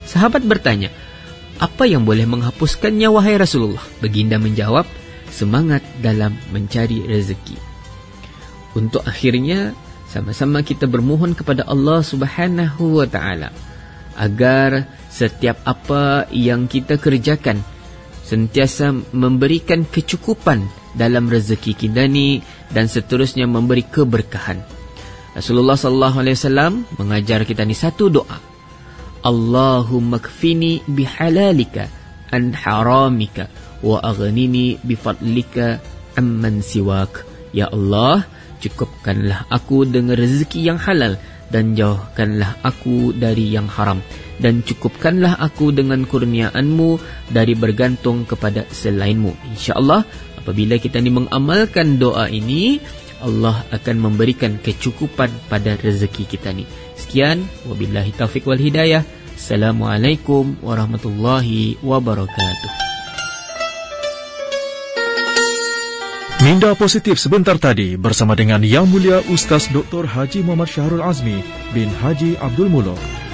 Sahabat bertanya, apa yang boleh menghapuskannya wahai Rasulullah? Baginda menjawab, semangat dalam mencari rezeki. Untuk akhirnya, sama-sama kita bermohon kepada Allah Subhanahu wa Ta'ala agar setiap apa yang kita kerjakan sentiasa memberikan kecukupan dalam rezeki kita ni dan seterusnya memberi keberkahan. Rasulullah sallallahu alaihi wasallam mengajar kita ni satu doa. Allahumma kfini bihalalika an haramika wa aghnini bifadlika amman siwak. Ya Allah, cukupkanlah aku dengan rezeki yang halal dan jauhkanlah aku dari yang haram, dan cukupkanlah aku dengan kurniaan-Mu dari bergantung kepada selain-Mu. InsyaAllah apabila kita ni mengamalkan doa ini, Allah akan memberikan kecukupan pada rezeki kita ni. Sekian, wabillahi taufiq wal hidayah. Assalamualaikum warahmatullahi wabarakatuh. Minda Positif sebentar tadi bersama dengan Yang Mulia Ustaz Dr. Haji Muhammad Syahrul Azmi bin Haji Abdul Muluk